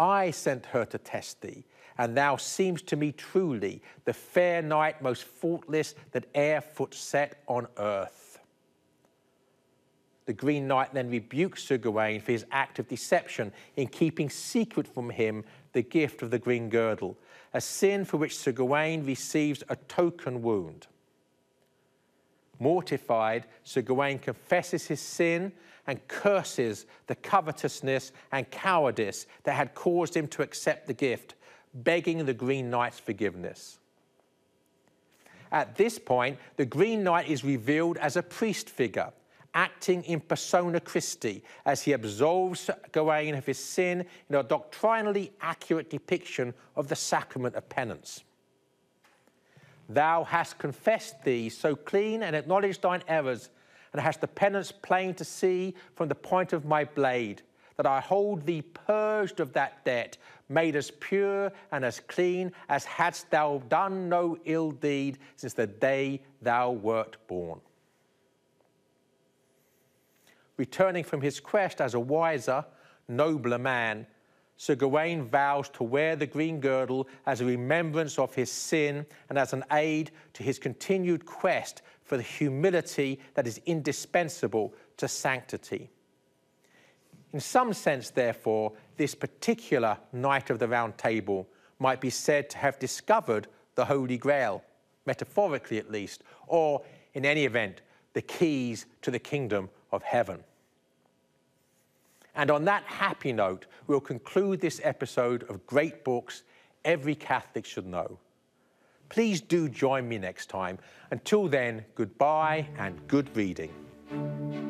I sent her to test thee, and thou seemst to me truly the fair knight most faultless that e'er foot set on earth. The Green Knight then rebukes Sir Gawain for his act of deception in keeping secret from him the gift of the green girdle, a sin for which Sir Gawain receives a token wound. Mortified, Sir Gawain confesses his sin and curses the covetousness and cowardice that had caused him to accept the gift, begging the Green Knight's forgiveness. At this point, the Green Knight is revealed as a priest figure, acting in persona Christi as he absolves Gawain of his sin in a doctrinally accurate depiction of the sacrament of penance. Thou hast confessed thee so clean and acknowledged thine errors, and hast the penance plain to see from the point of my blade, that I hold thee purged of that debt, made as pure and as clean as hadst thou done no ill deed since the day thou wert born. Returning from his quest as a wiser, nobler man, Sir Gawain vows to wear the green girdle as a remembrance of his sin and as an aid to his continued quest for the humility that is indispensable to sanctity. In some sense, therefore, this particular Knight of the Round Table might be said to have discovered the Holy Grail, metaphorically at least, or, in any event, the keys to the kingdom of heaven. And on that happy note, we'll conclude this episode of Great Books Every Catholic Should Know. Please do join me next time. Until then, goodbye and good reading.